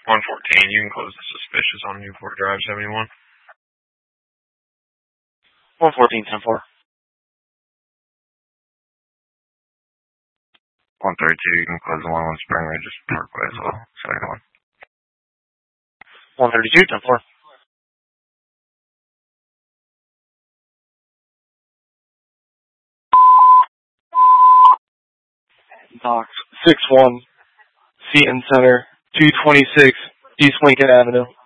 114, you can close the suspicious on Newport Drive 71. 114, 10-4. 132, you can close the one on Spring Ridge Parkway as well. Second one. 132, 10-4. Docs 6-1, Seton Center, 226 East Lincoln Avenue.